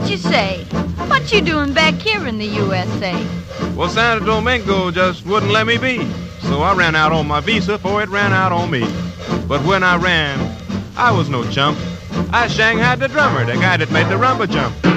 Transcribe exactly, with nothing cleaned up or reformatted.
you say? What you doing back here in the U S A? Well, Santo Domingo just wouldn't let me be. So I ran out on my visa, for it ran out on me. But when I ran, I was no chump. I shanghaied the drummer, the guy that made the rumba jump.